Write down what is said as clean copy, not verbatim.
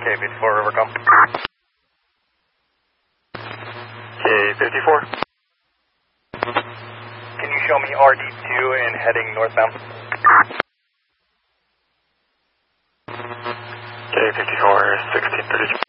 K54, overcome. K54. Can you show me RD2 and heading northbound? K54, 1632.